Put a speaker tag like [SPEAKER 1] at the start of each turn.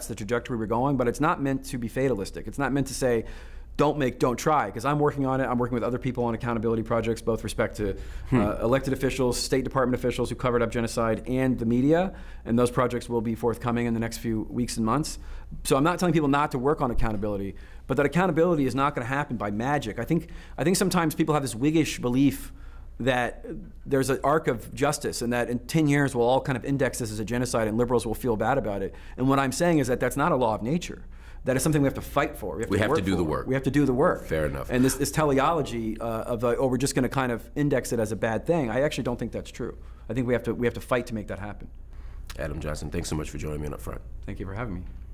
[SPEAKER 1] the trajectory we're going, but it's not meant to be fatalistic. It's not meant to say, don't try, because I'm working on it. I'm working with other people on accountability projects, both respect to elected officials, State Department officials who covered up genocide, and the media, and those projects will be forthcoming in the next few weeks and months. So I'm not telling people not to work on accountability, but that accountability is not going to happen by magic. I think sometimes people have this Whiggish belief that there's an arc of justice and that in 10 years we'll all kind of index this as a genocide and liberals will feel bad about it. And what I'm saying is that that's not a law of nature. That is something we have to fight for.
[SPEAKER 2] We have to do the work.
[SPEAKER 1] We have to do the work.
[SPEAKER 2] Fair enough.
[SPEAKER 1] And this teleology of oh, we're just going to kind of index it as a bad thing, I actually don't think that's true. I think we have to fight to make that happen.
[SPEAKER 2] Adam Johnson, thanks so much for joining me on Upfront.
[SPEAKER 1] Thank you for having me.